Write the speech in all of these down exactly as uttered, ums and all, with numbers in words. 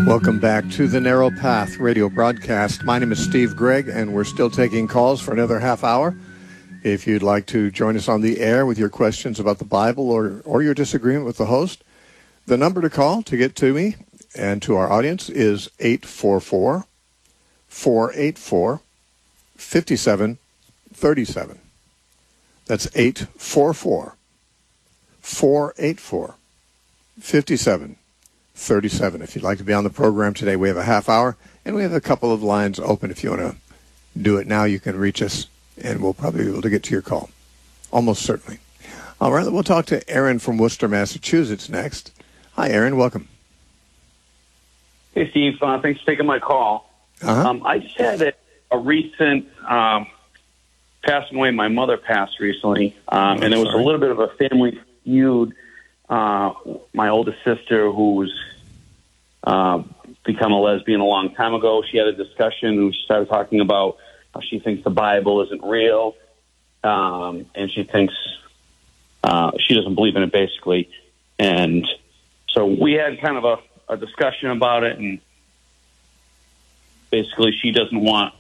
Welcome back to the Narrow Path radio broadcast. My name is Steve Gregg, and we're still taking calls for another half hour. If you'd like to join us on the air with your questions about the Bible or, or your disagreement with the host, the number to call to get to me and to our audience is eight four four, four eight four, five seven three seven. That's eight four four, four eight four, five seven three seven. If you'd like to be on the program today, we have a half hour, and we have a couple of lines open. If you want to do it now, you can reach us, and we'll probably be able to get to your call. Almost certainly. All right, we'll talk to Aaron from Worcester, Massachusetts next. Hi, Aaron. Welcome. Hey, Steve. Uh, thanks for taking my call. Uh-huh. Um, I just had a, a recent um, passing away. My mother passed recently, um, oh, and it was sorry. a little bit of a family feud. Uh, my oldest sister, who's uh, become a lesbian a long time ago, she had a discussion and she started talking about how she thinks the Bible isn't real, um, and she thinks uh, she doesn't believe in it, basically. And so we had kind of a, a discussion about it, and basically she doesn't want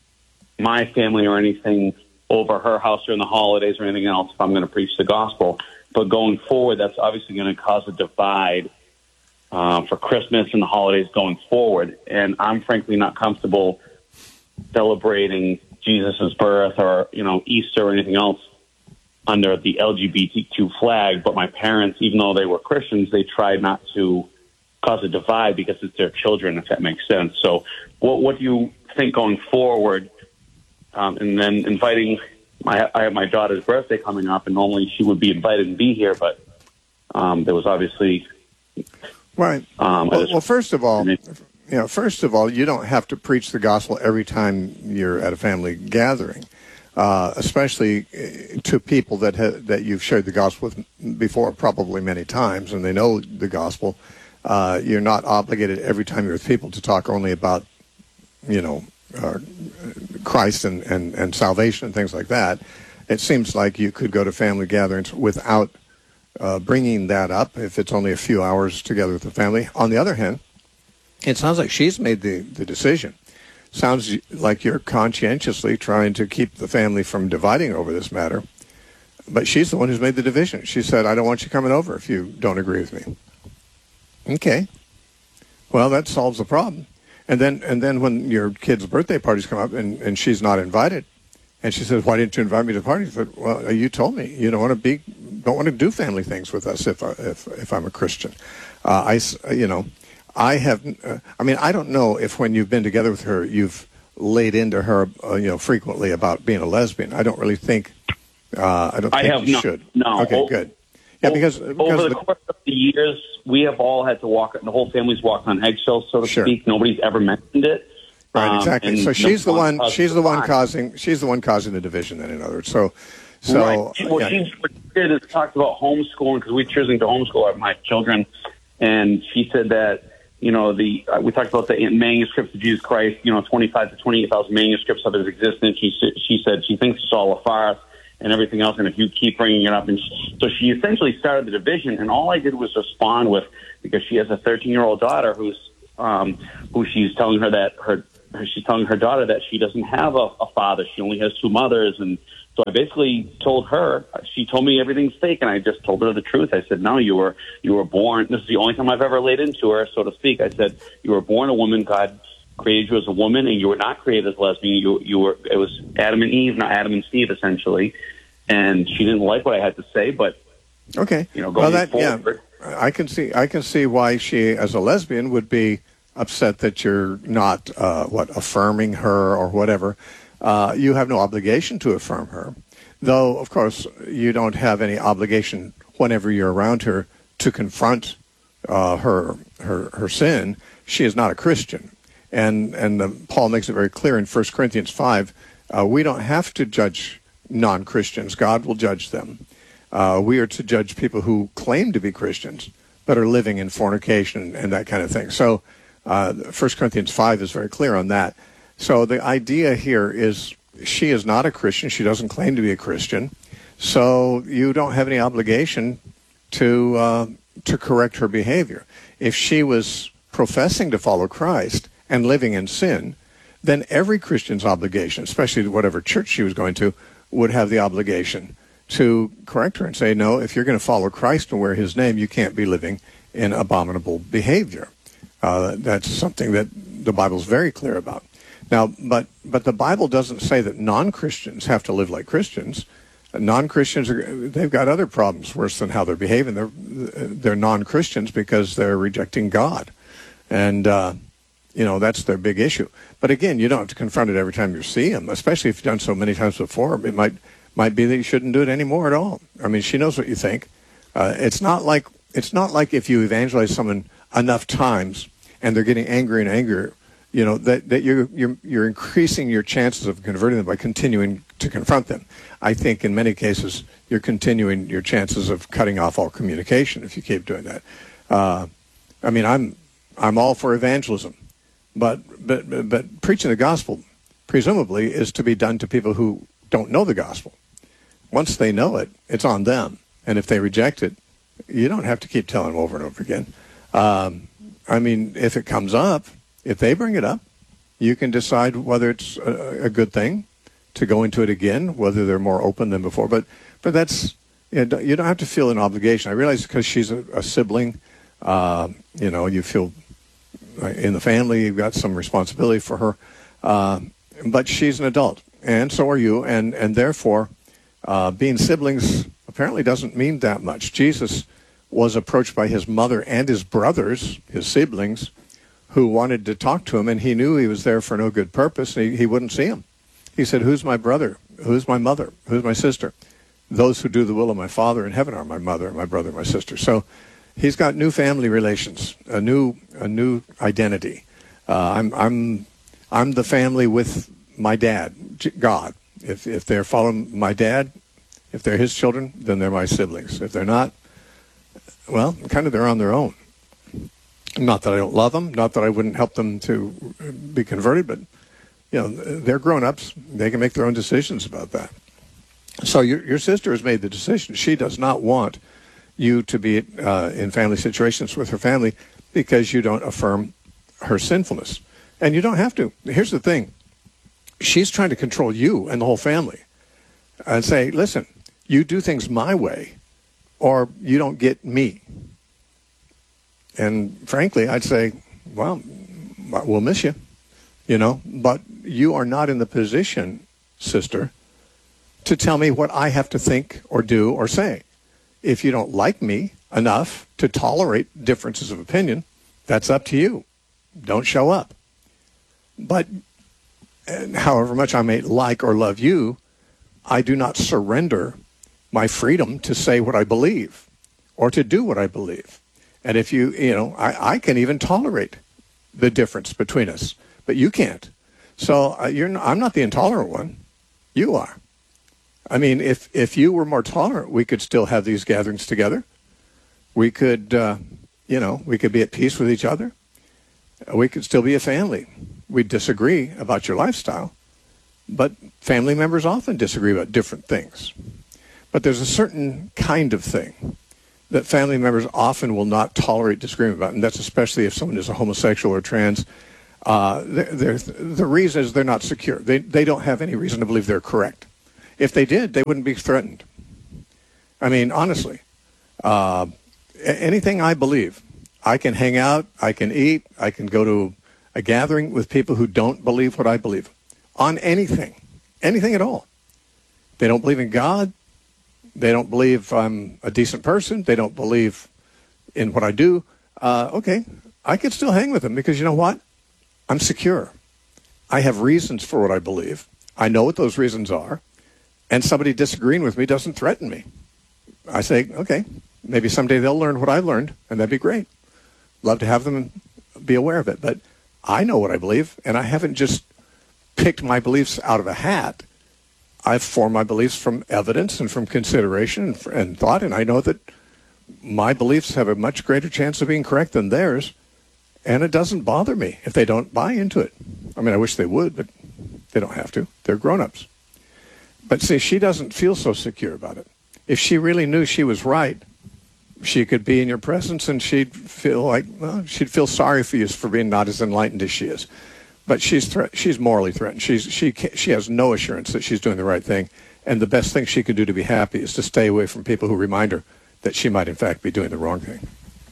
my family or anything over her house during the holidays or anything else if I'm going to preach the gospel. But going forward, that's obviously going to cause a divide uh, for Christmas and the holidays going forward. And I'm frankly not comfortable celebrating Jesus' birth or, you know, Easter or anything else under the L G B T Q flag. But my parents, even though they were Christians, they tried not to cause a divide because it's their children, if that makes sense. So what, what do you think going forward? Um, and then inviting... My, I have my daughter's birthday coming up, and normally she would be invited and be here, but um, there was obviously... Right. Um, well, well, first of all, you know, first of all, you don't have to preach the gospel every time you're at a family gathering, uh, especially to people that ha- that you've shared the gospel with before, probably many times, and they know the gospel. Uh, you're not obligated every time you're with people to talk only about, you know, Uh, Christ and, and, and salvation and things like that. It seems like you could go to family gatherings without uh, bringing that up if it's only a few hours together with the family. On the other hand, it sounds like she's made the, the decision. Sounds like you're conscientiously trying to keep the family from dividing over this matter. But she's the one who's made the division. She said, I don't want you coming over if you don't agree with me. Okay. Well, that solves the problem. And then and then when your kid's birthday parties come up and, and she's not invited, and she says, why didn't you invite me to the party? I said, well, you told me you don't want to be, don't want to do family things with us if I, if if I'm a Christian. Uh, I, you know, I have, uh, I mean, I don't know if when you've been together with her, you've laid into her, uh, you know, frequently about being a lesbian. I don't really think, uh, I don't think I have you not, should. No. Okay, o- good. Yeah, because, over because the, the course of the years, we have all had to walk, the whole family's walked on eggshells, so to Sure. speak. Nobody's ever mentioned it. Right, Um, exactly. and So no she's the one. caused She's the one divide. causing. She's the one causing the division. Then, in other words, so, so. Right. Well, yeah. she what she did is talked about homeschooling because we're choosing to homeschool my children, and she said that you know the uh, we talked about the manuscripts of Jesus Christ. You know, twenty-five to twenty-eight thousand manuscripts of his existence. She she said she thinks it's all a farce and everything else. And if you keep bringing it up, and she, so she essentially started the division. And all I did was respond with because she has a thirteen-year-old daughter who's um, who she's telling her that her. She's telling her daughter that she doesn't have a, a father. She only has two mothers. And so I basically told her, she told me everything's fake. And I just told her the truth. I said, no, you were, you were born. This is the only time I've ever laid into her, so to speak. I said, you were born a woman. God created you as a woman, and you were not created as lesbian. You, you were, it was Adam and Eve, not Adam and Steve, essentially. And she didn't like what I had to say, but, okay. you know, going well, that, forward. Yeah, I can see, I can see why she, as a lesbian, would be upset that you're not, uh, what, affirming her or whatever. Uh, you have no obligation to affirm her, though, of course, you don't have any obligation whenever you're around her to confront uh, her, her her sin. She is not a Christian. And, and uh, Paul makes it very clear in First Corinthians five, uh, we don't have to judge non-Christians. God will judge them. Uh, we are to judge people who claim to be Christians but are living in fornication and that kind of thing. So, Uh, First Corinthians five is very clear on that. So the idea here is she is not a Christian. She doesn't claim to be a Christian. So you don't have any obligation to uh, to correct her behavior. If she was professing to follow Christ and living in sin, then every Christian's obligation, especially whatever church she was going to, would have the obligation to correct her and say, no, if you're going to follow Christ and wear his name, you can't be living in abominable behavior. Uh, that's something that the Bible's very clear about. Now, but but the Bible doesn't say that non-Christians have to live like Christians. Non-Christians, are, they've got other problems worse than how they're behaving. They're, they're non-Christians because they're rejecting God. And, uh, you know, that's their big issue. But again, you don't have to confront it every time you see them, especially if you've done so many times before. It might might be that you shouldn't do it anymore at all. I mean, she knows what you think. Uh, it's not like it's not like if you evangelize someone enough times and they're getting angrier and angrier, you know, that, that you're, you're, you're increasing your chances of converting them by continuing to confront them. I think in many cases, you're continuing your chances of cutting off all communication if you keep doing that. Uh, I mean, I'm I'm all for evangelism, but, but, but, but preaching the gospel, presumably, is to be done to people who don't know the gospel. Once they know it, it's on them. And if they reject it, you don't have to keep telling them over and over again. Um, I mean, if it comes up, if they bring it up, you can decide whether it's a, a good thing to go into it again, whether they're more open than before. But but that's, you know, you don't have to feel an obligation. I realize because she's a, a sibling, uh, you know, you feel in the family, you've got some responsibility for her. Uh, but she's an adult, and so are you. And, and therefore, uh, being siblings apparently doesn't mean that much. Jesus was approached by his mother and his brothers, his siblings, who wanted to talk to him, and he knew he was there for no good purpose, and he, he wouldn't see him. He said, who's my brother? Who's my mother? Who's my sister? Those who do the will of my Father in heaven are my mother, my brother, my sister. So he's got new family relations, a new a new identity. Uh, I'm I'm I'm the family with my dad, God. If if they're following my dad, if they're his children, then they're my siblings. If they're not, well, kind of they're on their own. Not that I don't love them, not that I wouldn't help them to be converted, but you know, they're grown-ups. They can make their own decisions about that. So your your sister has made the decision. She does not want you to be uh, in family situations with her family because you don't affirm her sinfulness. And you don't have to. Here's the thing. She's trying to control you and the whole family and say, listen, you do things my way or you don't get me. And frankly, I'd say, well, we'll miss you, you know, but you are not in the position, sister, to tell me what I have to think or do or say. If you don't like me enough to tolerate differences of opinion, that's up to you. Don't show up. But and however much I may like or love you, I do not surrender my freedom to say what I believe or to do what I believe. And if you, you know, I, I can even tolerate the difference between us, but you can't. So uh, you're not, I'm not the intolerant one. You are. I mean, if, if you were more tolerant, we could still have these gatherings together. We could, uh, you know, we could be at peace with each other. We could still be a family. We'd disagree about your lifestyle, but family members often disagree about different things. But there's a certain kind of thing that family members often will not tolerate disagreement about, and that's especially if someone is a homosexual or trans. Uh, they're, they're, the reason is they're not secure. They, they don't have any reason to believe they're correct. If they did, they wouldn't be threatened. I mean, honestly, uh, anything I believe, I can hang out, I can eat, I can go to a gathering with people who don't believe what I believe on anything, anything at all. They don't believe in God. They don't believe I'm a decent person. They don't believe in what I do. Uh, okay, I can still hang with them because you know what? I'm secure. I have reasons for what I believe. I know what those reasons are. And somebody disagreeing with me doesn't threaten me. I say, okay, maybe someday they'll learn what I learned, and that'd be great. Love to have them be aware of it. But I know what I believe, and I haven't just picked my beliefs out of a hat. I've formed my beliefs from evidence and from consideration and, and thought, and I know that my beliefs have a much greater chance of being correct than theirs, and it doesn't bother me if they don't buy into it. I mean, I wish they would, but they don't have to. They're grown-ups. But see, she doesn't feel so secure about it. If she really knew she was right, she could be in your presence and she'd feel like, well, she'd feel sorry for you for being not as enlightened as she is. But she's thre- she's morally threatened. She's she can't, she has no assurance that she's doing the right thing, and the best thing she could do to be happy is to stay away from people who remind her that she might in fact be doing the wrong thing.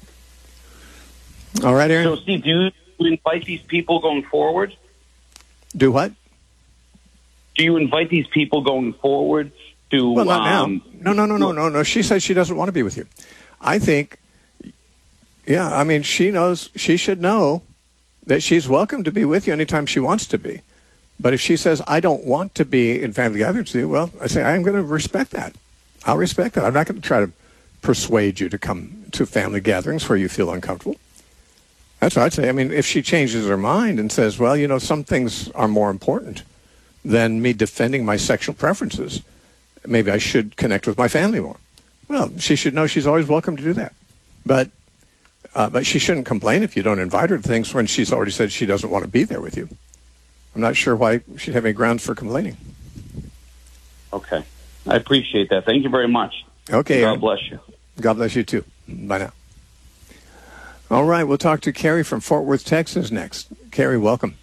All right, Aaron. So, Steve, do you invite these people going forward? Do what? Do you invite these people going forward to? Well, not um, now. No, no, no, no, no, no. She says she doesn't want to be with you. I think. Yeah, I mean, she knows. She should know that she's welcome to be with you anytime she wants to be. But if she says, I don't want to be in family gatherings with you, well, I say, I'm going to respect that. I'll respect that. I'm not going to try to persuade you to come to family gatherings where you feel uncomfortable. That's what I'd say. I mean, if she changes her mind and says, well, you know, some things are more important than me defending my sexual preferences, maybe I should connect with my family more. Well, she should know she's always welcome to do that. But Uh, but she shouldn't complain if you don't invite her to things when she's already said she doesn't want to be there with you. I'm not sure why she'd have any grounds for complaining. Okay. I appreciate that. Thank you very much. Okay. God Aaron. bless you. God bless you, too. Bye now. All right, we'll talk to Carrie from Fort Worth, Texas next. Carrie, welcome.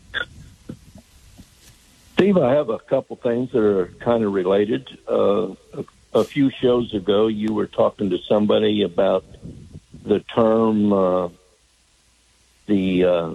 Steve, I have a couple things that are kind of related. Uh, a, a few shows ago, you were talking to somebody about the term, uh, the uh,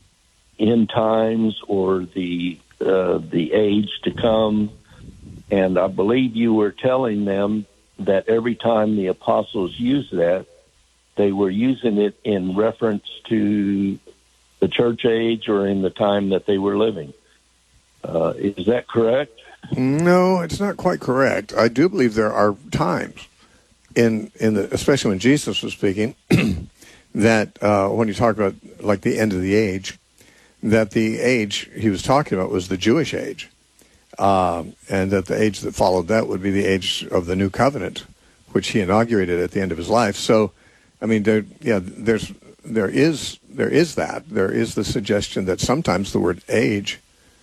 end times or the uh, the age to come, and I believe you were telling them that every time the apostles used that, they were using it in reference to the church age or in the time that they were living. Uh, is that correct? No, it's not quite correct. I do believe there are times in in the, especially when Jesus was speaking, that uh, when you talk about like the end of the age, that the age he was talking about was the Jewish age, um, and that the age that followed that would be the age of the New Covenant, which he inaugurated at the end of his life. So, I mean, there, yeah, there's there is there is that there is the suggestion that sometimes the word age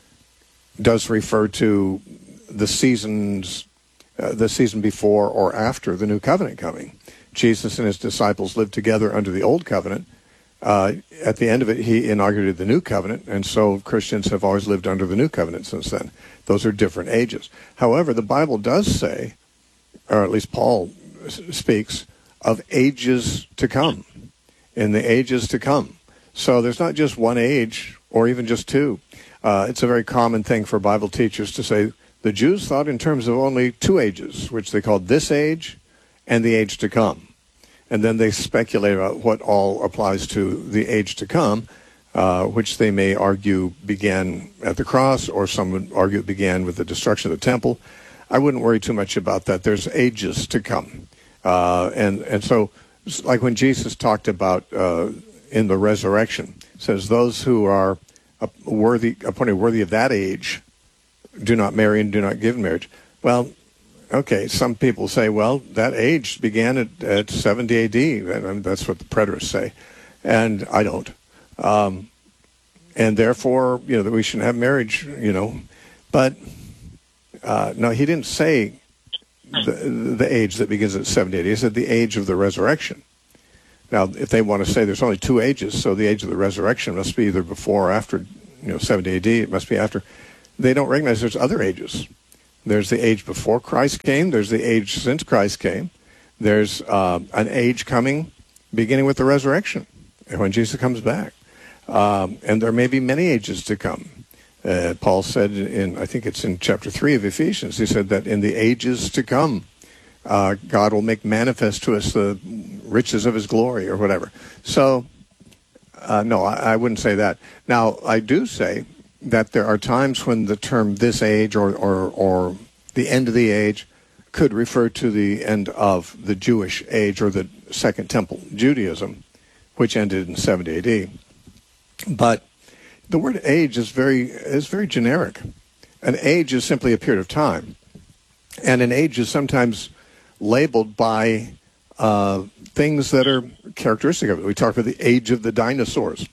does refer to the seasons. Uh, the season before or after the New Covenant coming. Jesus and his disciples lived together under the Old Covenant. Uh, at the end of it, he inaugurated the New Covenant, and so Christians have always lived under the New Covenant since then. Those are different ages. However, the Bible does say, or at least Paul speaks, of ages to come, in the ages to come. So there's not just one age, or even just two. Uh, it's a very common thing for Bible teachers to say, the Jews thought in terms of only two ages, which they called this age and the age to come. And then they speculate about what all applies to the age to come, uh, which they may argue began at the cross, or some would argue it began with the destruction of the temple. I wouldn't worry too much about that. There's ages to come. Uh, and, and so, like when Jesus talked about uh, in the resurrection, says those who are worthy, appointed worthy of that age, do not marry and do not give in marriage. Well, okay, some people say, well, that age began at, at seventy A D. I mean, that's what the preterists say, and I don't. Um, and therefore, you know, that we shouldn't have marriage, you know. But, uh, no, he didn't say the, the age that begins at seventy A D. He said the age of the resurrection. Now, if they want to say there's only two ages, so the age of the resurrection must be either before or after, you know, seventy A D, it must be after. They don't recognize there's other ages. There's the age before Christ came. There's the age since Christ came. There's uh, an age coming beginning with the resurrection when Jesus comes back. Um, and there may be many ages to come. Uh, Paul said in, I think it's in chapter three of Ephesians, he said that in the ages to come, uh, God will make manifest to us the riches of his glory or whatever. So, uh, no, I, I wouldn't say that. Now, I do say that there are times when the term this age or, or, or the end of the age could refer to the end of the Jewish age or the Second Temple Judaism, which ended in seventy A D. But the word age is very is very generic. An age is simply a period of time. And an age is sometimes labeled by uh, things that are characteristic of it. We talk about the age of the dinosaurs,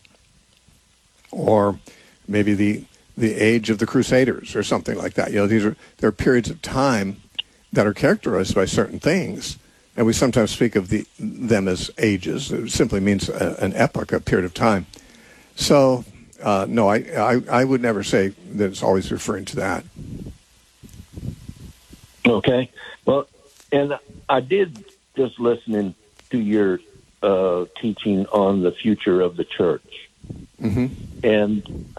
or maybe the the age of the Crusaders or something like that. You know, these are there are periods of time that are characterized by certain things And we sometimes speak of the, them as ages. It simply means a, an epoch, a period of time. So, uh, no, I, I, I would never say that it's always referring to that. Okay. Well, and I did just listening to your uh, teaching on the future of the church. Mm-hmm. And,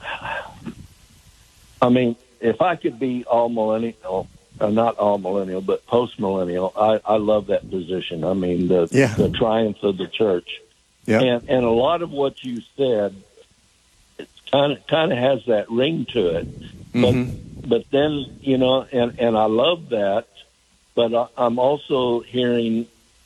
I mean, if I could be all millennial, uh, not all millennial, but post-millennial, I, I love that position. I mean, the, yeah. the triumph of the church. Yeah. And, and a lot of what you said, it kind of kind of has that ring to it. But, mm-hmm. but then, you know, and, and I love that, but I, I'm also hearing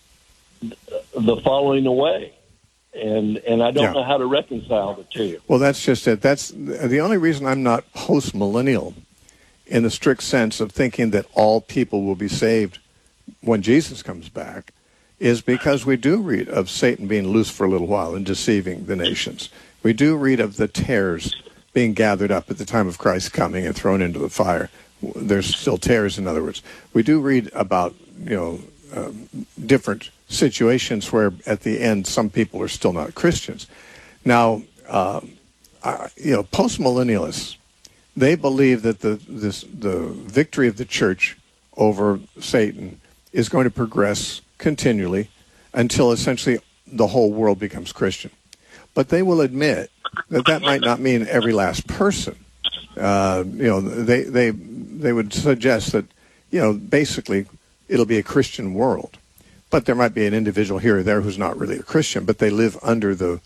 the falling away. And and I don't yeah. know how to reconcile the two. Well, that's just it. That's the only reason I'm not post-millennial in the strict sense of thinking that all people will be saved when Jesus comes back is because we do read of Satan being loose for a little while and deceiving the nations. We do read of the tares being gathered up at the time of Christ coming and thrown into the fire. There's still tares, in other words. We do read about, you know, um, different situations where at the end some people are still not Christians. Now, uh, I, you know, post-millennialists, they believe that the this the victory of the church over Satan is going to progress continually until essentially the whole world becomes Christian. But they will admit that that might not mean every last person. Uh, you know, they they they would suggest that, you know, basically it'll be a Christian world. But there might be an individual here or there who's not really a Christian, but they live under the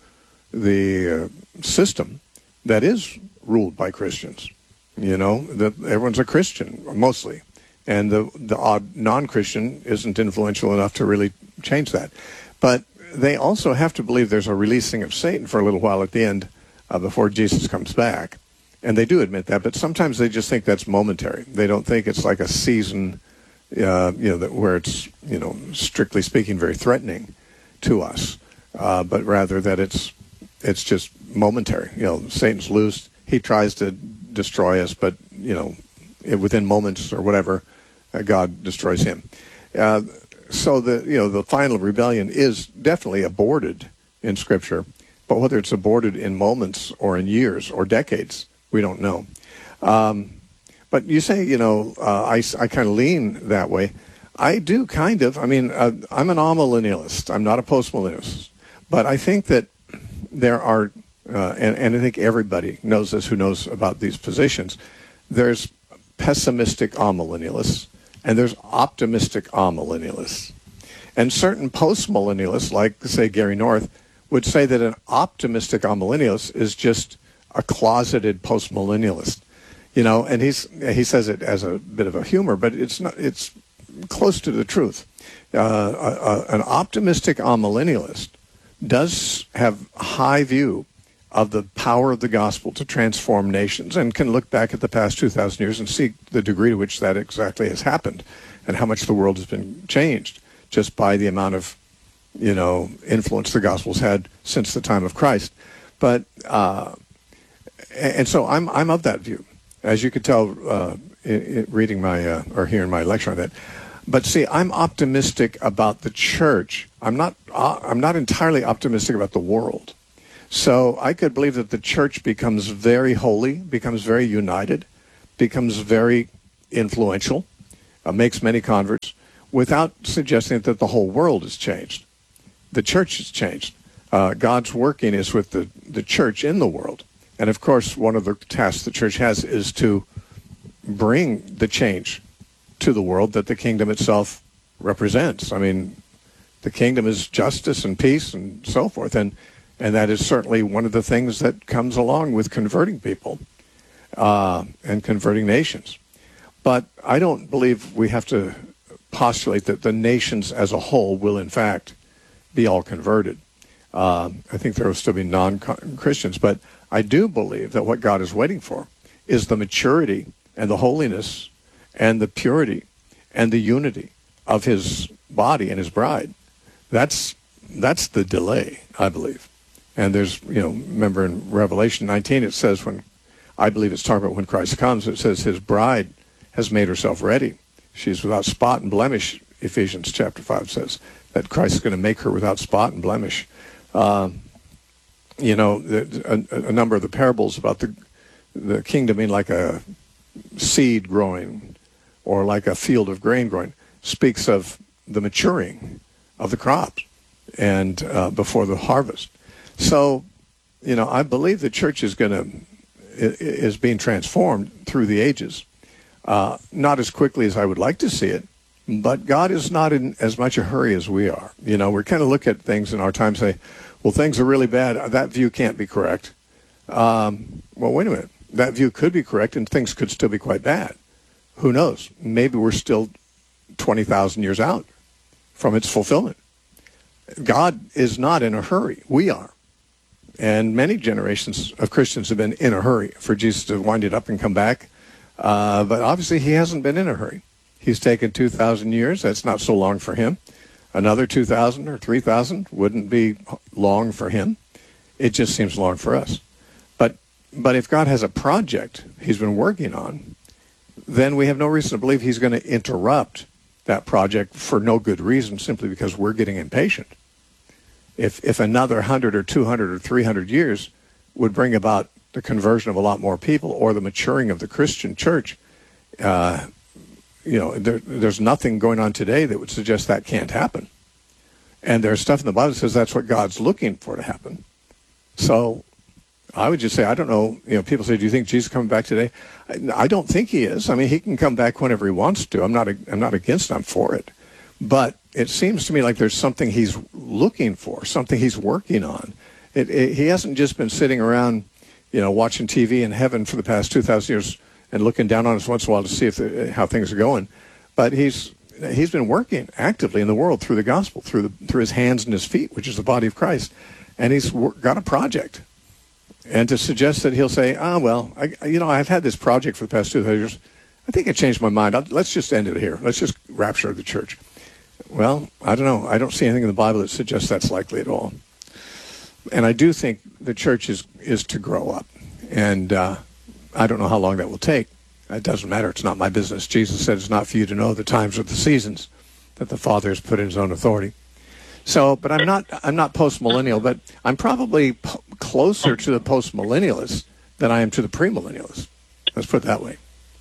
the uh, system that is ruled by Christians. You know, that everyone's a Christian, mostly. And the, the odd non-Christian isn't influential enough to really change that. But they also have to believe there's a releasing of Satan for a little while at the end uh, before Jesus comes back. And they do admit that, but sometimes they just think that's momentary. They don't think it's like a season Uh, you know, that where it's, you know, strictly speaking, very threatening to us, uh, but rather that it's it's just momentary. You know, Satan's loose. He tries to destroy us, but, you know, within moments or whatever, uh, God destroys him. Uh, so the you know the final rebellion is definitely aborted in Scripture, but whether it's aborted in moments or in years or decades, we don't know. Um, But you say, you know, uh, I, I kind of lean that way. I do kind of. I mean, uh, I'm an amillennialist. I'm not a postmillennialist. But I think that there are, uh, and, and I think everybody knows this who knows about these positions, there's pessimistic amillennialists, and there's optimistic amillennialists. And certain postmillennialists, like, say, Gary North, would say that an optimistic amillennialist is just a closeted postmillennialist. You know, and he's he says it as a bit of a humor, but it's not. It's close to the truth. Uh, a, a, an optimistic amillennialist does have a high view of the power of the gospel to transform nations, and can look back at the past two thousand years and see the degree to which that exactly has happened, and how much the world has been changed just by the amount of, you know, influence the gospel's had since the time of Christ. But uh, and so I'm I'm of that view. As you could tell, uh, in, in reading my uh, or hearing my lecture on that. But see, I'm optimistic about the church. I'm not. Uh, I'm not entirely optimistic about the world. So I could believe that the church becomes very holy, becomes very united, becomes very influential, uh, makes many converts, without suggesting that the whole world has changed. The church has changed. Uh, God's working is with the, the church in the world. And, of course, one of the tasks the church has is to bring the change to the world that the kingdom itself represents. I mean, the kingdom is justice and peace and so forth, and and that is certainly one of the things that comes along with converting people uh, and converting nations. But I don't believe we have to postulate that the nations as a whole will, in fact, be all converted. Uh, I think there will still be non-Christians, but I do believe that what God is waiting for is the maturity and the holiness and the purity and the unity of his body and his bride. That's that's the delay, I believe. And there's, you know, remember in Revelation nineteen, it says when, I believe it's talking about when Christ comes, it says his bride has made herself ready. She's without spot and blemish Ephesians chapter five says, that Christ is going to make her without spot and blemish. Um, you know, a, a number of the parables about the the kingdom being like a seed growing or like a field of grain growing speaks of the maturing of the crops and uh, before the harvest. So, you know, I believe the church is going to is being transformed through the ages. Uh, not as quickly as I would like to see it, but God is not in as much a hurry as we are. You know, we kind of look at things in our time and say, well, things are really bad. That view can't be correct. Um, well, wait a minute. That view could be correct, and things could still be quite bad. Who knows? Maybe we're still twenty thousand years out from its fulfillment. God is not in a hurry. We are. And many generations of Christians have been in a hurry for Jesus to wind it up and come back. Uh, but obviously he hasn't been in a hurry. He's taken two thousand years. That's not so long for him. Another two thousand or three thousand wouldn't be long for him. It just seems long for us. But but if God has a project he's been working on, then we have no reason to believe he's going to interrupt that project for no good reason, simply because we're getting impatient. If if another one hundred or two hundred or three hundred years would bring about the conversion of a lot more people or the maturing of the Christian church, uh, you know, there, there's nothing going on today that would suggest that can't happen. And there's stuff in the Bible that says that's what God's looking for to happen. So I would just say, I don't know, you know, people say, do you think Jesus is coming back today? I, I don't think he is. I mean, he can come back whenever he wants to. I'm not, I'm not against it. I'm for it. But it seems to me like there's something he's looking for, something he's working on. It, it, he hasn't just been sitting around, you know, watching T V in heaven for the past two thousand years and looking down on us once in a while to see if the, how things are going. But he's he's been working actively in the world through the gospel, through the, through his hands and his feet, which is the body of Christ. And he's got a project. And to suggest that he'll say, ah, well, I, you know, I've had this project for the past two thousand years. I think I changed my mind. I'll, let's just end it here. Let's just rapture the church. Well, I don't know. I don't see anything in the Bible that suggests that's likely at all. And I do think the church is, is to grow up. And uh, I don't know how long that will take. It doesn't matter. It's not my business. Jesus said it's not for you to know the times or the seasons that the Father has put in his own authority. So, but I'm not I'm not post-millennial, but I'm probably po- closer to the post-millennialists than I am to the premillennialists. Let's put it that way.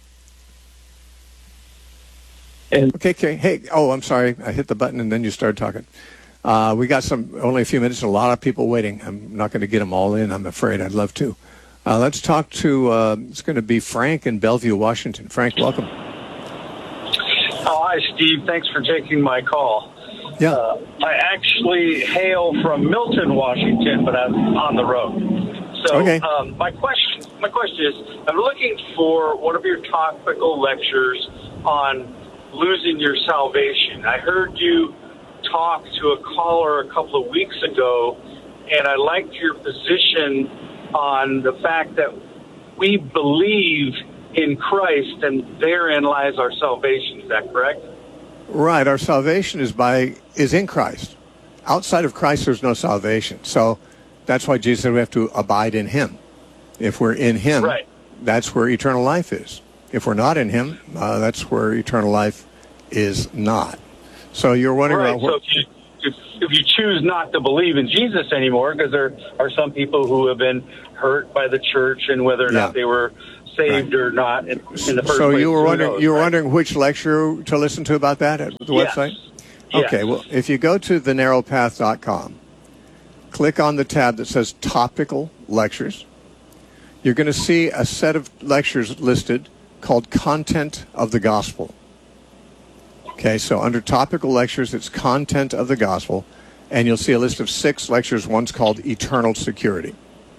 And Okay, okay. Hey, oh, I'm sorry. I hit the button and then you started talking. Uh, we got some only a few minutes and a lot of people waiting. I'm not going to get them all in, I'm afraid. I'd love to. Uh, let's talk to, uh, it's going to be Frank in Bellevue, Washington. Frank, welcome. Oh, hi, Steve. Thanks for taking my call. Yeah. Uh, I actually hail from Milton, Washington, but I'm on the road. So Okay. um, my question, my question is, I'm looking for one of your topical lectures on losing your salvation. I heard you talk to a caller a couple of weeks ago, and I liked your position on the fact that we believe in Christ, and therein lies our salvation. Is that correct? Right. Our salvation is by is in Christ. Outside of Christ, there's no salvation. So that's why Jesus said we have to abide in him. If we're in him, Right. that's where eternal life is. If we're not in him, uh, that's where eternal life is not. So you're wondering Right. about So what, if you, if, if you choose not to believe in Jesus anymore, because there are some people who have been hurt by the church and whether or Yeah. not they were saved or not in, in the first so place. you were who wondering knows, you were right? wondering which lecture to listen to about that at the Yes. website? Yes. Okay, well, if you go to the narrow path dot com, click on the tab that says Topical Lectures, you're going to see a set of lectures listed called Content of the Gospel. Okay, so under Topical Lectures, it's Content of the Gospel, and you'll see a list of six lectures. One's called Eternal Security.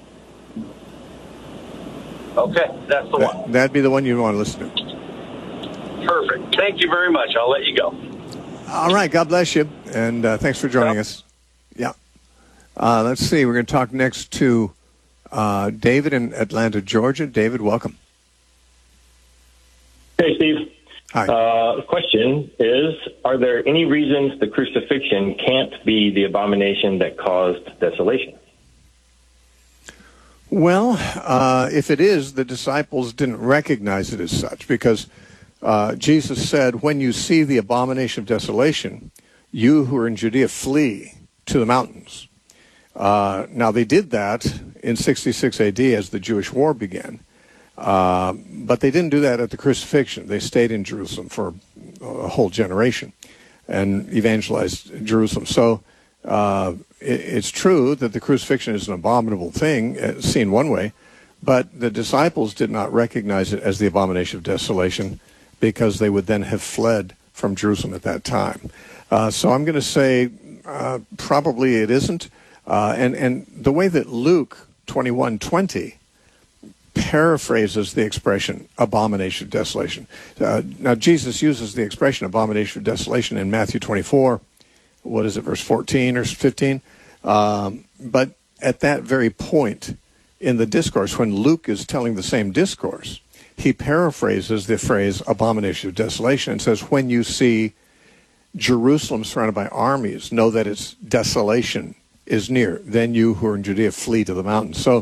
Okay, that's the one. That, that'd be the one you want to listen to. Perfect. Thank you very much. I'll let you go. All right, God bless you, and uh, thanks for joining Yep. us. Yeah. Uh, let's see, we're going to talk next to uh, David in Atlanta, Georgia. David, welcome. Hey, Steve. Hi. Uh, the question is, are there any reasons the crucifixion can't be the abomination that caused desolation? Well, uh, if it is, the disciples didn't recognize it as such, because uh, Jesus said, when you see the abomination of desolation, you who are in Judea flee to the mountains. Uh, now, they did that in sixty-six A D as the Jewish war began. Uh, but they didn't do that at the crucifixion. They stayed in Jerusalem for a whole generation and evangelized Jerusalem. So uh, it, it's true that the crucifixion is an abominable thing, uh, seen one way, but the disciples did not recognize it as the abomination of desolation because they would then have fled from Jerusalem at that time. Uh, so I'm going to say uh, probably it isn't. Uh, and, and the way that Luke twenty-one twenty paraphrases the expression abomination of desolation. Uh, now, Jesus uses the expression abomination of desolation in Matthew twenty-four. What is it, verse fourteen or fifteen? Um, but at that very point in the discourse, when Luke is telling the same discourse, he paraphrases the phrase abomination of desolation and says, when you see Jerusalem surrounded by armies, know that its desolation is near. Then you who are in Judea flee to the mountains. So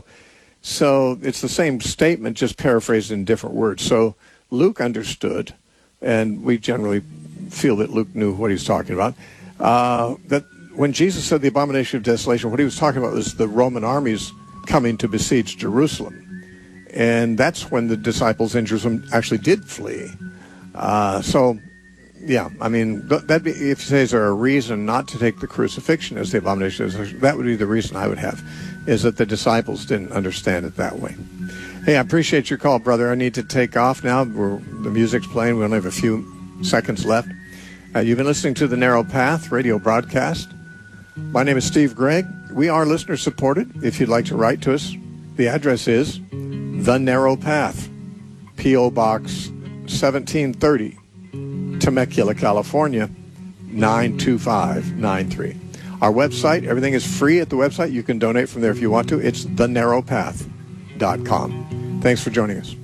So it's the same statement, just paraphrased in different words. So Luke understood, and we generally feel that Luke knew what he was talking about, uh, that when Jesus said the abomination of desolation, what he was talking about was the Roman armies coming to besiege Jerusalem. And that's when the disciples in Jerusalem actually did flee. Uh, so, yeah, I mean, that'd be, if you say, is there a reason not to take the crucifixion as the abomination of desolation, that would be the reason I would have, is that the disciples didn't understand it that way. Hey, I appreciate your call, brother. I need to take off now. We're, the music's playing. We only have a few seconds left. Uh, you've been listening to The Narrow Path radio broadcast. My name is Steve Gregg. We are listener-supported. If you'd like to write to us, the address is The Narrow Path, P O. Box seventeen thirty, Temecula, California, nine two five nine three. Our website, everything is free at the website. You can donate from there if you want to. It's the narrow path dot com. Thanks for joining us.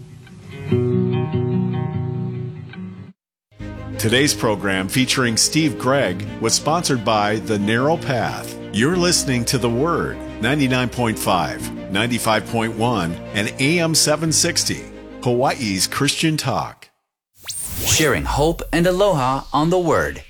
Today's program featuring Steve Gregg was sponsored by The Narrow Path. You're listening to The Word, ninety-nine point five, ninety-five point one, and A M seven sixty, Hawaii's Christian Talk. Sharing hope and aloha on The Word.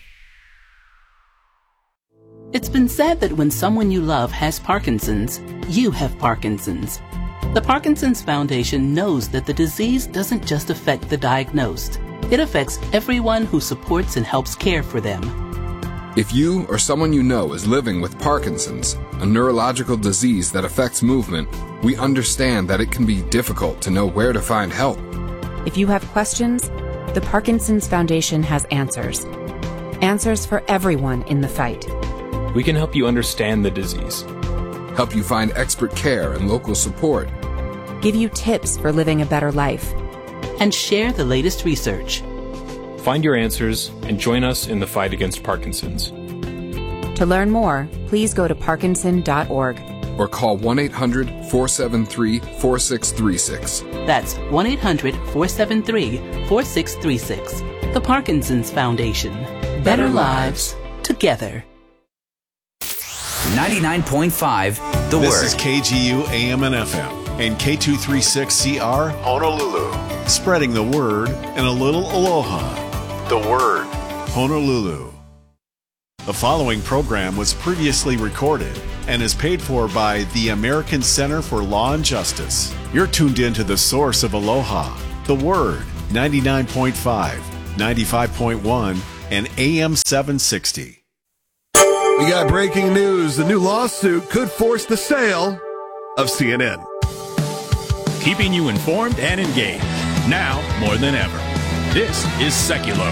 It's been said that when someone you love has Parkinson's, you have Parkinson's. The Parkinson's Foundation knows that the disease doesn't just affect the diagnosed. It affects everyone who supports and helps care for them. If you or someone you know is living with Parkinson's, a neurological disease that affects movement, we understand that it can be difficult to know where to find help. If you have questions, the Parkinson's Foundation has answers. Answers for everyone in the fight. We can help you understand the disease, help you find expert care and local support, give you tips for living a better life, and share the latest research. Find your answers and join us in the fight against Parkinson's. To learn more, please go to parkinson dot org or call one eight hundred, four seven three, four six three six. That's one eight hundred, four seven three, four six three six. The Parkinson's Foundation. Better, Better lives together. ninety-nine point five, The this Word. This is K G U A M and F M and K two thirty-six C R Honolulu. Spreading the word and a little aloha. The Word, Honolulu. The following program was previously recorded and is paid for by the American Center for Law and Justice. You're tuned in to the source of aloha, The Word, ninety-nine point five, ninety-five point one, and A M seven sixty. We got breaking news. The new lawsuit could force the sale of C N N. Keeping you informed and engaged, now more than ever. This is Seculo.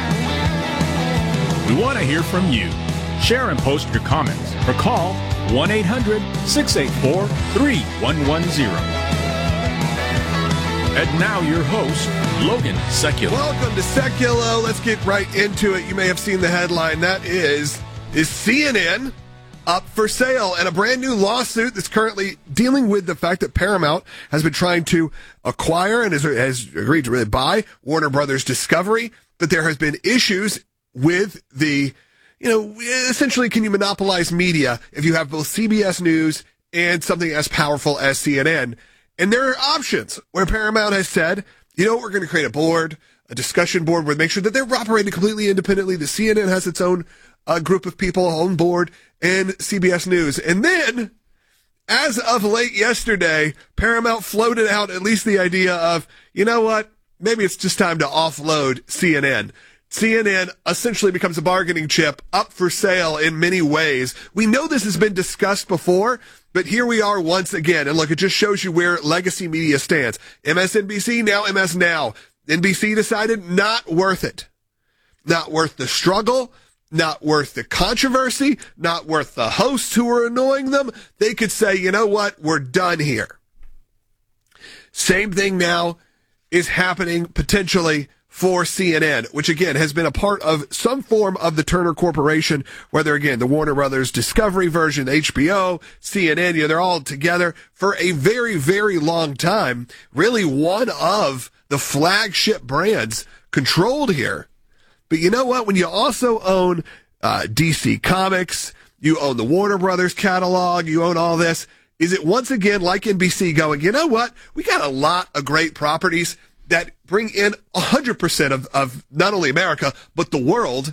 We want to hear from you. Share and post your comments or call one eight hundred, six eight four, three one one zero. And now your host, Logan Seculo. Welcome to Seculo. Let's get right into it. You may have seen the headline. That is, is C N N up for sale? And a brand new lawsuit that's currently dealing with the fact that Paramount has been trying to acquire and has, has agreed to really buy Warner Brothers Discovery, that there has been issues with the, you know, essentially, can you monopolize media if you have both C B S News and something as powerful as C N N? And there are options where Paramount has said, you know, we're going to create a board. a discussion board where they make sure that they're operating completely independently. The C N N has its own uh, group of people on board, and C B S News. And then, as of late yesterday, Paramount floated out at least the idea of, you know what, maybe it's just time to offload C N N. C N N essentially becomes a bargaining chip, up for sale in many ways. We know this has been discussed before, but here we are once again. And look, it just shows you where legacy media stands. M S N B C, now M S Now. N B C decided not worth it. Not worth the struggle, not worth the controversy, not worth the hosts who are annoying them. They could say, you know what, we're done here. Same thing now is happening potentially for C N N, which again has been a part of some form of the Turner Corporation, whether again the Warner Brothers Discovery version, H B O, C N N, you know, they're all together for a very, very long time. Really one of the flagship brands controlled here. But you know what? When you also own uh, D C Comics, you own the Warner Brothers catalog, you own all this, is it once again like N B C going, you know what? We got a lot of great properties that bring in one hundred percent of, of not only America, but the world.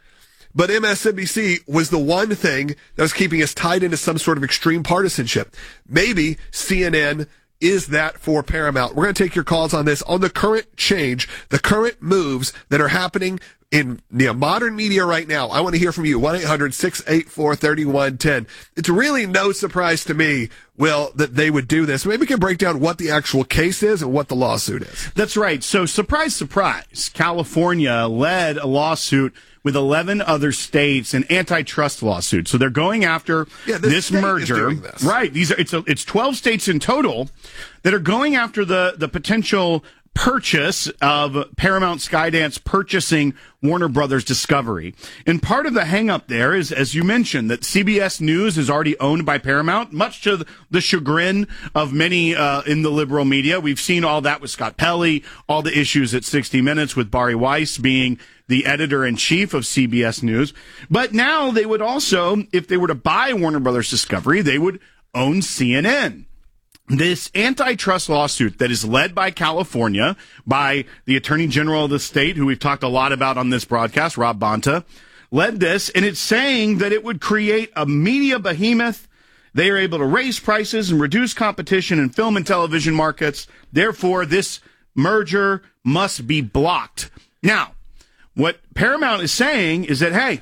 But M S N B C was the one thing that was keeping us tied into some sort of extreme partisanship. Maybe C N N is that for Paramount. We're going to take your calls on this, on the current change, the current moves that are happening in you know, modern media right now. I want to hear from you. one eight hundred six eight four three one one zero. It's really no surprise to me, Will, that they would do this. Maybe we can break down what the actual case is and what the lawsuit is. That's right. So, surprise, surprise, California led a lawsuit with eleven other states, an antitrust lawsuit. So they're going after yeah, this, this merger. This. Right. These are it's a, it's twelve states in total that are going after the the potential purchase of Paramount Skydance purchasing Warner Brothers Discovery. And part of the hang-up there is, as you mentioned, that C B S News is already owned by Paramount, much to the chagrin of many uh, in the liberal media. We've seen all that with Scott Pelley, all the issues at sixty minutes with Bari Weiss being the editor-in-chief of C B S News. But now they would also, if they were to buy Warner Brothers Discovery, they would own C N N. This antitrust lawsuit that is led by California, by the Attorney General of the state, who we've talked a lot about on this broadcast, Rob Bonta, led this, and it's saying that it would create a media behemoth. They are able to raise prices and reduce competition in film and television markets. Therefore, this merger must be blocked. Now, what Paramount is saying is that, hey,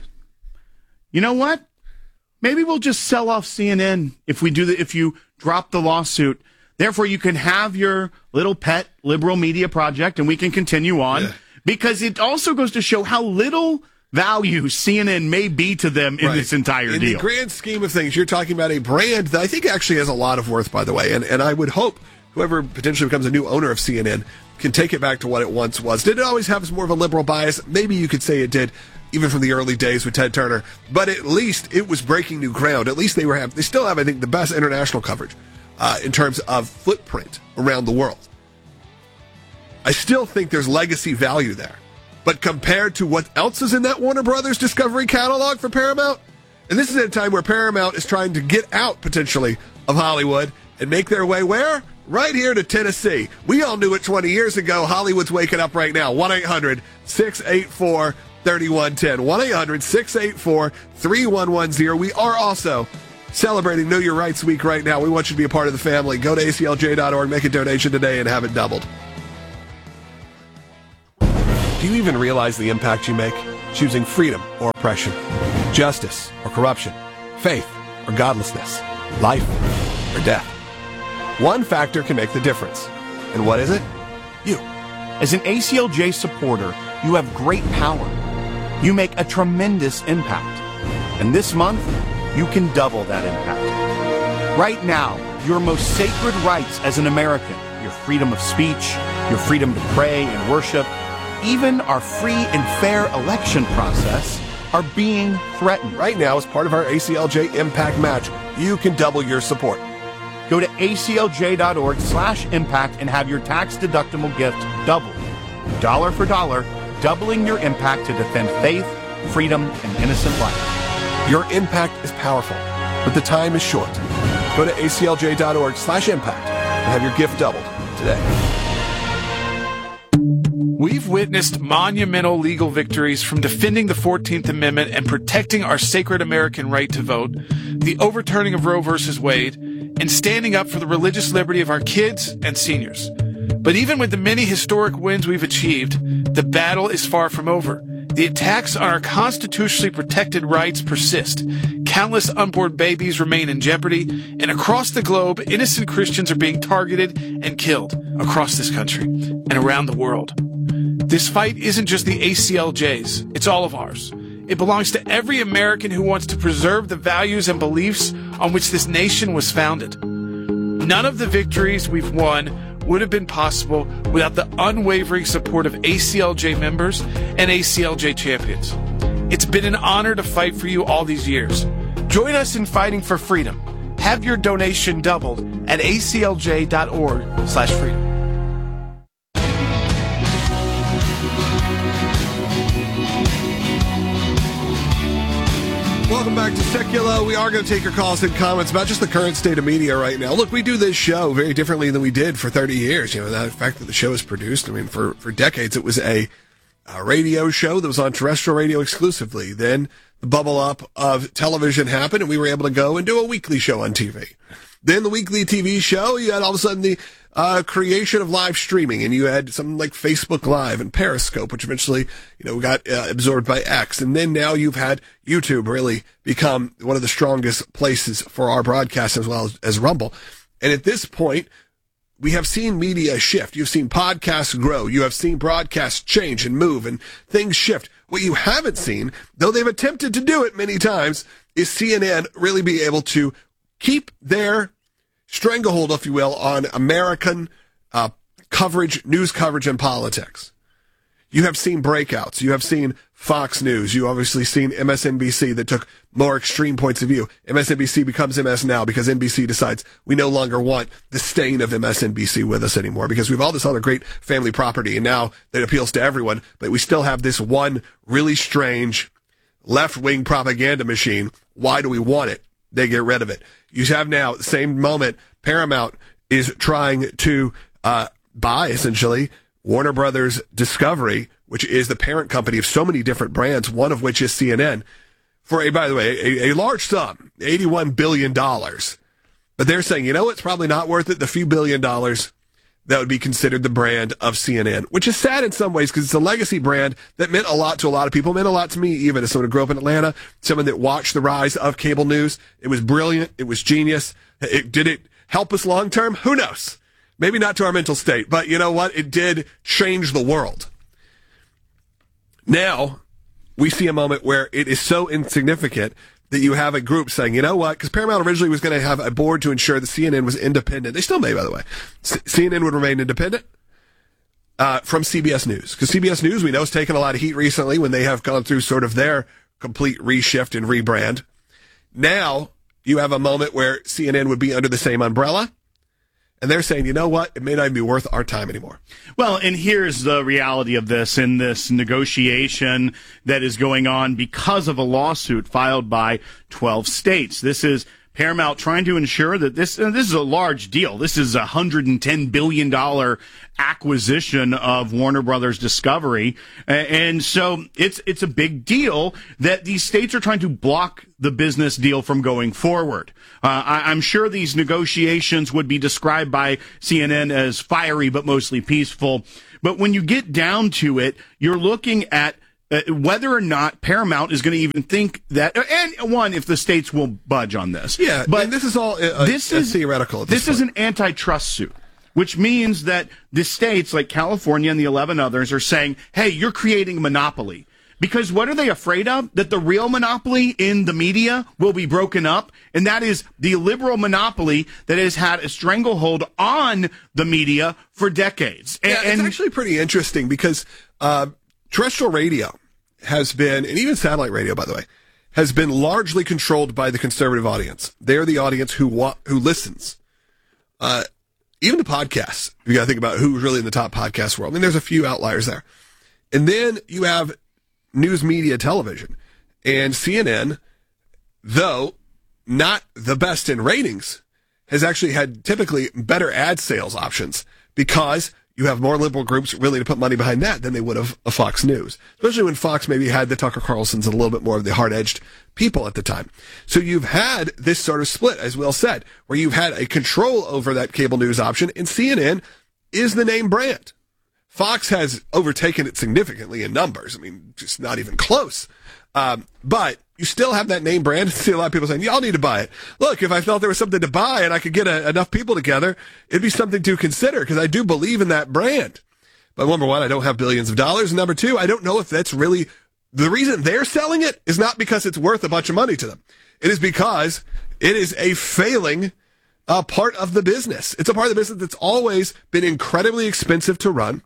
you know what? Maybe we'll just sell off C N N if we do the, if you drop the lawsuit. Therefore, you can have your little pet liberal media project, and we can continue on. Yeah. Because it also goes to show how little value C N N may be to them in right. this entire in deal. In the grand scheme of things, you're talking about a brand that I think actually has a lot of worth, by the way. And and I would hope whoever potentially becomes a new owner of C N N can take it back to what it once was. Did it always have more of a liberal bias? Maybe you could say it did, even from the early days with Ted Turner. But at least it was breaking new ground. At least they were have, they still have, I think, the best international coverage uh, in terms of footprint around the world. I still think there's legacy value there. But compared to what else is in that Warner Brothers Discovery catalog for Paramount, and this is at a time where Paramount is trying to get out, potentially, of Hollywood and make their way where? Right here to Tennessee. We all knew it twenty years ago. Hollywood's waking up right now. one eight hundred six eight four three one one zero. one eight hundred six eight four three one one zero. We are also celebrating Know Your Rights Week right now. We want you to be a part of the family. Go to A C L J dot org, make a donation today, and have it doubled. Do you even realize the impact you make? Choosing freedom or oppression, justice or corruption, faith or godlessness, life or death. One factor can make the difference. And what is it? You. As an A C L J supporter, you have great power. You make a tremendous impact. And this month, you can double that impact. Right now, your most sacred rights as an American, your freedom of speech, your freedom to pray and worship, even our free and fair election process are being threatened. Right now, as part of our A C L J Impact Match, you can double your support. Go to A C L J dot org slash impact and have your tax-deductible gift doubled. Dollar for dollar, doubling your impact to defend faith, freedom, and innocent life. Your impact is powerful, but the time is short. Go to A C L J dot org slash impact and have your gift doubled today. We've witnessed monumental legal victories from defending the fourteenth Amendment and protecting our sacred American right to vote, the overturning of Roe versus Wade, and standing up for the religious liberty of our kids and seniors. But even with the many historic wins we've achieved, the battle is far from over. The attacks on our constitutionally protected rights persist. Countless unborn babies remain in jeopardy, and across the globe, innocent Christians are being targeted and killed across this country and around the world. This fight isn't just the A C L J's, it's all of ours. It belongs to every American who wants to preserve the values and beliefs on which this nation was founded. None of the victories we've won would have been possible without the unwavering support of A C L J members and A C L J champions. It's been an honor to fight for you all these years. Join us in fighting for freedom. Have your donation doubled at aclj.org slash freedom. Welcome back to Secular. We are going to take your calls and comments about just the current state of media right now. Look, we do this show very differently than we did for thirty years. You know, the fact that the show is produced, I mean, for, for decades, it was a, a radio show that was on terrestrial radio exclusively. Then the bubble up of television happened, and we were able to go and do a weekly show on T V. Then the weekly T V show, you had all of a sudden the uh, creation of live streaming, and you had something like Facebook Live and Periscope, which eventually, you know, got uh, absorbed by X. And then now you've had YouTube really become one of the strongest places for our broadcast as well as, as Rumble. And at this point, we have seen media shift. You've seen podcasts grow. You have seen broadcasts change and move and things shift. What you haven't seen, though they've attempted to do it many times, is C N N really be able to keep their stranglehold, if you will, on American uh, coverage, news coverage, and politics. You have seen breakouts. You have seen Fox News. You obviously seen M S N B C that took more extreme points of view. M S N B C becomes M S Now because N B C decides we no longer want the stain of M S N B C with us anymore because we have all this other great family property and now that appeals to everyone, but we still have this one really strange left-wing propaganda machine. Why do we want it? They get rid of it. You have now, the same moment, Paramount is trying to uh, buy, essentially, Warner Brothers Discovery, which is the parent company of so many different brands, one of which is C N N, for, a by the way, a, a large sum, eighty-one billion dollars. But they're saying, you know, it's probably not worth it, the few billion dollars that would be considered the brand of C N N, which is sad in some ways because it's a legacy brand that meant a lot to a lot of people, meant a lot to me even as someone who grew up in Atlanta, someone that watched the rise of cable news. It was brilliant. It was genius. It, did it help us long term? Who knows? Maybe not to our mental state, but you know what? It did change the world. Now, we see a moment where it is so insignificant that you have a group saying, you know what, because Paramount originally was going to have a board to ensure that C N N was independent. They still may, by the way. C- CNN would remain independent uh, from C B S News. Because C B S News, we know, has taken a lot of heat recently when they have gone through sort of their complete reshift and rebrand. Now, you have a moment where C N N would be under the same umbrella. And they're saying, you know what? It may not even be worth our time anymore. Well, and here's the reality of this in this negotiation that is going on because of a lawsuit filed by twelve states. This is Paramount trying to ensure that this uh, this is a large deal. This is a one hundred ten billion dollars acquisition of Warner Brothers Discovery. And so it's it's a big deal that these states are trying to block the business deal from going forward. Uh, I, I'm sure these negotiations would be described by C N N as fiery but mostly peaceful. But when you get down to it, you're looking at Uh, whether or not Paramount is going to even think that, and one, if the states will budge on this. Yeah, but this is all uh, this uh, is theoretical. At this this point. is an antitrust suit, which means that the states like California and the eleven others are saying, hey, you're creating a monopoly. Because what are they afraid of? That the real monopoly in the media will be broken up, and that is the liberal monopoly that has had a stranglehold on the media for decades. And, yeah, it's and, actually pretty interesting because uh, terrestrial radio has been, and even satellite radio, by the way, has been largely controlled by the conservative audience. They're the audience who wa- who listens. Uh, even the podcasts, you got to think about who's really in the top podcast world. I mean, there's a few outliers there. And then you have news media television. And C N N, though not the best in ratings, has actually had typically better ad sales options because you have more liberal groups willing to put money behind that than they would have a Fox News, especially when Fox maybe had the Tucker Carlsons and a little bit more of the hard-edged people at the time. So you've had this sort of split, as Will said, where you've had a control over that cable news option, and C N N is the name brand. Fox has overtaken it significantly in numbers. I mean, just not even close. Um, but you still have that name brand. I see a lot of people saying, y'all need to buy it. Look, if I felt there was something to buy and I could get a, enough people together, it'd be something to consider because I do believe in that brand. But number one, I don't have billions of dollars. And number two, I don't know if that's really the reason they're selling it is not because it's worth a bunch of money to them. It is because it is a failing uh, part of the business. It's a part of the business that's always been incredibly expensive to run.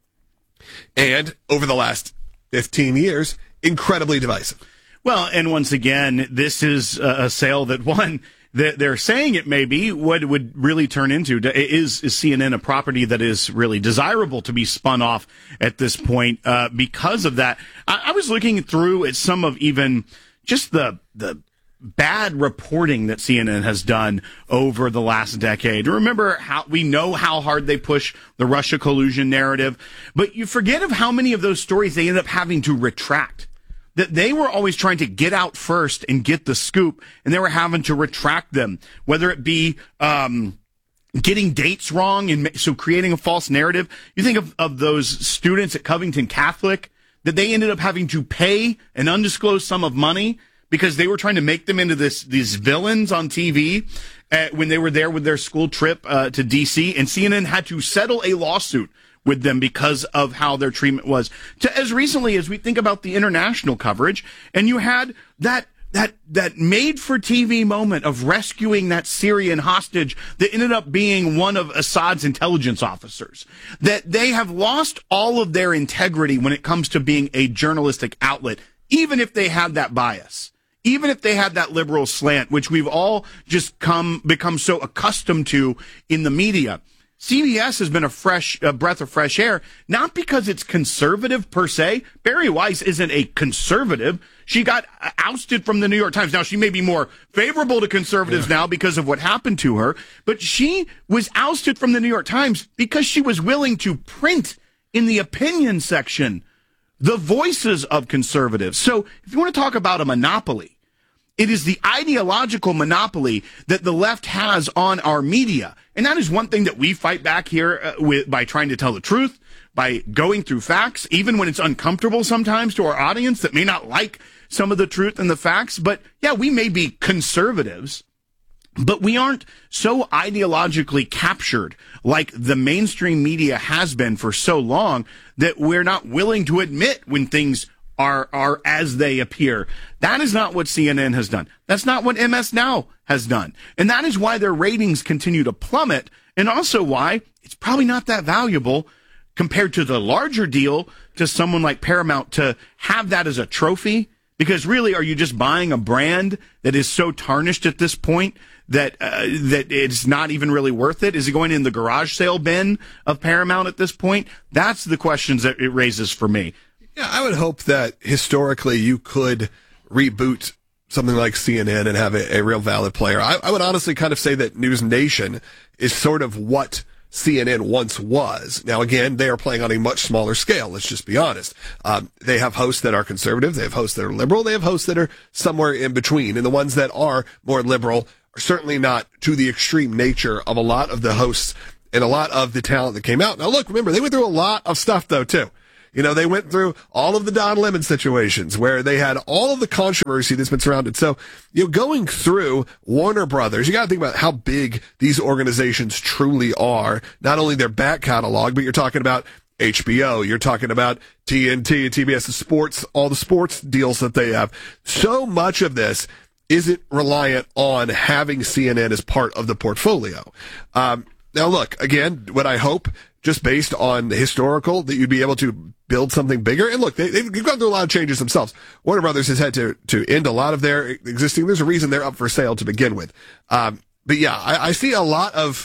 And over the last fifteen years, incredibly divisive. Well, and once again, this is a sale that, one, that they're saying it may be, what it would really turn into. Is, is C N N a property that is really desirable to be spun off at this point uh, because of that? I, I was looking through at some of even just the the bad reporting that C N N has done over the last decade. Remember how we know how hard they push the Russia collusion narrative, but you forget of how many of those stories they end up having to retract. That they were always trying to get out first and get the scoop, and they were having to retract them, whether it be um, getting dates wrong and so creating a false narrative. You think of, of those students at Covington Catholic that they ended up having to pay an undisclosed sum of money because they were trying to make them into this these villains on T V uh, when they were there with their school trip uh, to D C, and C N N had to settle a lawsuit with them because of how their treatment was. To, as recently as we think about the international coverage, and you had that that that made-for-T V moment of rescuing that Syrian hostage that ended up being one of Assad's intelligence officers, that they have lost all of their integrity when it comes to being a journalistic outlet, even if they had that bias. Even if they had that liberal slant, which we've all just come become so accustomed to in the media. C B S has been a fresh a breath of fresh air, not because it's conservative per se. Bari Weiss isn't a conservative. She got ousted from the New York Times. Now, she may be more favorable to conservatives yeah. now because of what happened to her, but she was ousted from the New York Times because she was willing to print in the opinion section the voices of conservatives. So if you want to talk about a monopoly, it is the ideological monopoly that the left has on our media. And that is one thing that we fight back here uh, with by trying to tell the truth, by going through facts, even when it's uncomfortable sometimes to our audience that may not like some of the truth and the facts. But yeah, we may be conservatives, but we aren't so ideologically captured like the mainstream media has been for so long that we're not willing to admit when things are are as they appear. That is not what C N N has done. That's not what M S Now has done. And that is why their ratings continue to plummet, and also why it's probably not that valuable compared to the larger deal to someone like Paramount to have that as a trophy. Because really, are you just buying a brand that is so tarnished at this point that uh, that it's not even really worth it? Is it going in the garage sale bin of Paramount at this point? That's the questions that it raises for me. Yeah, I would hope that historically you could reboot something like C N N and have a, a real valid player. I, I would honestly kind of say that News Nation is sort of what C N N once was. Now, again, they are playing on a much smaller scale. Let's just be honest. Um, they have hosts that are conservative. They have hosts that are liberal. They have hosts that are somewhere in between. And the ones that are more liberal are certainly not to the extreme nature of a lot of the hosts and a lot of the talent that came out. Now, look, remember, they went through a lot of stuff, though, too. You know, they went through all of the Don Lemon situations where they had all of the controversy that's been surrounded. So, you know, going through Warner Brothers, you got to think about how big these organizations truly are. Not only their back catalog, but you're talking about H B O, you're talking about T N T, T B S, the sports, all the sports deals that they have. So much of this isn't reliant on having C N N as part of the portfolio. Um, now, look, again, what I hope, just based on the historical, that you'd be able to build something bigger. And look, they, they've gone through a lot of changes themselves. Warner Brothers has had to, to end a lot of their existing, there's a reason they're up for sale to begin with. Um, but yeah, I, I see a lot of,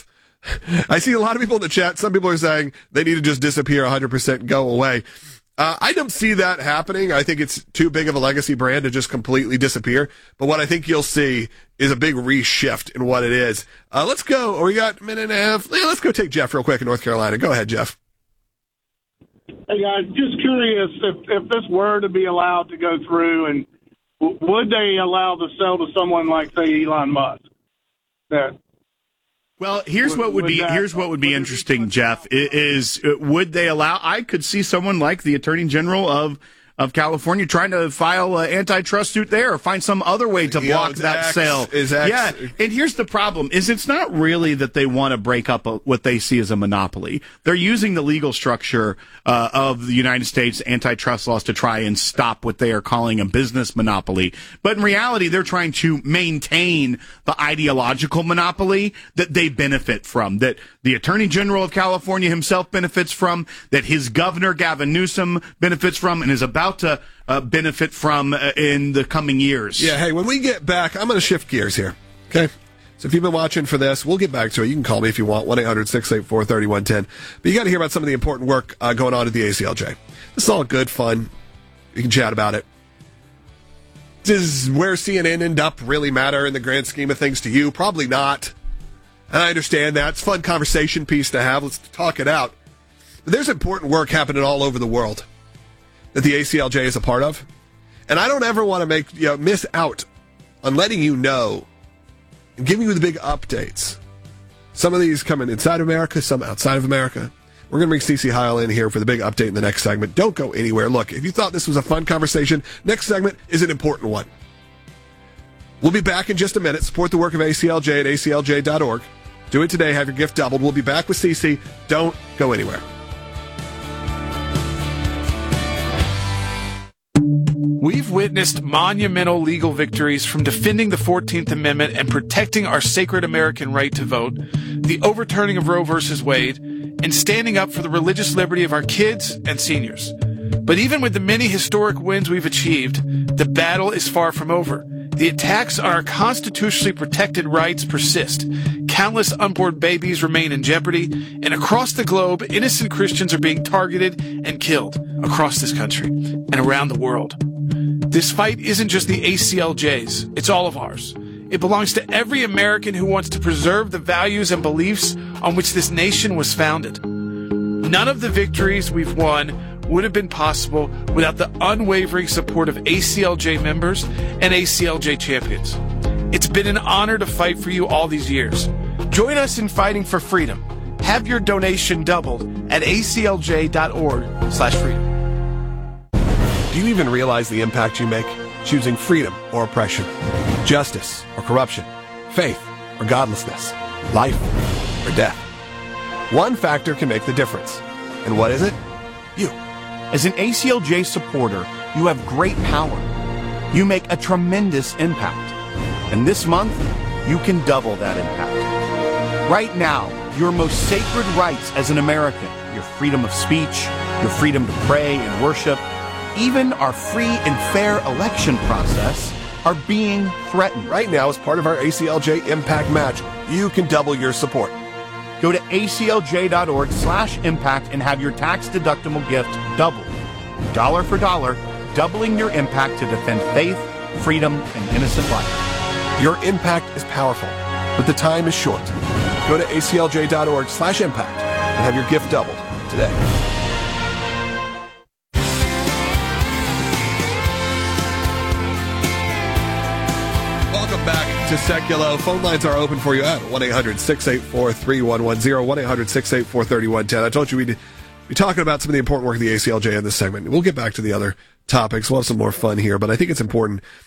I see a lot of people in the chat. Some people are saying they need to just disappear one hundred percent and go away. Uh, I don't see that happening. I think it's too big of a legacy brand to just completely disappear. But what I think you'll see is a big reshift in what it is. Uh, let's go. Oh, we got a minute and a half. Yeah, let's go take Jeff real quick in North Carolina. Go ahead, Jeff. Hey guys, just curious if, if this were to be allowed to go through, and w- would they allow the sale to someone like, say, Elon Musk? That Well, here's Would- what would would be that- here's what would be interesting, Jeff. i- Is uh, would they allow? I could see someone like the Attorney General of of California trying to file an antitrust suit there, or find some other way to You know, block it's that X, sale. is X. Yeah, and here's the problem: is it's not really that they want to break up a, what they see as a monopoly. They're using the legal structure uh, of the United States antitrust laws to try and stop what they are calling a business monopoly. But in reality, they're trying to maintain the ideological monopoly that they benefit from, that the Attorney General of California himself benefits from, that his governor, Gavin Newsom, benefits from, and is about to uh, benefit from uh, in the coming years. Yeah, hey, when we get back, I'm going to shift gears here, okay? So if you've been watching for this, we'll get back to it. You can call me if you want, one eight hundred six eight four three one one zero. But you got to hear about some of the important work uh, going on at the A C L J. This is all good fun. You can chat about it. Does where C N N end up really matter in the grand scheme of things to you? Probably not. And I understand that. It's a fun conversation piece to have. Let's talk it out. But there's important work happening all over the world that the A C L J is a part of. And I don't ever want to make you know, miss out on letting you know and giving you the big updates. Some of these coming inside of America, some outside of America. We're going to bring Cece Heil in here for the big update in the next segment. Don't go anywhere. Look, if you thought this was a fun conversation, next segment is an important one. We'll be back in just a minute. Support the work of A C L J at A C L J dot org. Do it today. Have your gift doubled. We'll be back with Cece. Don't go anywhere. We've witnessed monumental legal victories from defending the fourteenth Amendment and protecting our sacred American right to vote, the overturning of Roe versus Wade, and standing up for the religious liberty of our kids and seniors. But even with the many historic wins we've achieved, the battle is far from over. The attacks on our constitutionally protected rights persist. Countless unborn babies remain in jeopardy, and across the globe, innocent Christians are being targeted and killed across this country and around the world. This fight isn't just the A C L J's, it's all of ours. It belongs to every American who wants to preserve the values and beliefs on which this nation was founded. None of the victories we've won would have been possible without the unwavering support of A C L J members and A C L J champions. It's been an honor to fight for you all these years. Join us in fighting for freedom. Have your donation doubled at A C L J dot org slash freedom. Do you even realize the impact you make? Choosing freedom or oppression, justice or corruption, faith or godlessness, life or death. One factor can make the difference. And what is it? You. As an A C L J supporter, you have great power. You make a tremendous impact. And this month, you can double that impact. Right now, your most sacred rights as an American, your freedom of speech, your freedom to pray and worship, even our free and fair election process are being threatened. Right now, as part of our A C L J Impact Match, you can double your support. Go to A C L J dot org slash impact and have your tax-deductible gift doubled. Dollar for dollar, doubling your impact to defend faith, freedom, and innocent life. Your impact is powerful, but the time is short. Go to A C L J dot org slash impact and have your gift doubled today. Welcome back to Seculo. Phone lines are open for you at one eight hundred six eight four three one one zero, one eight hundred six eight four three one one zero. I told you we'd be talking about some of the important work of the A C L J in this segment. We'll get back to the other topics. We'll have some more fun here, but I think it's important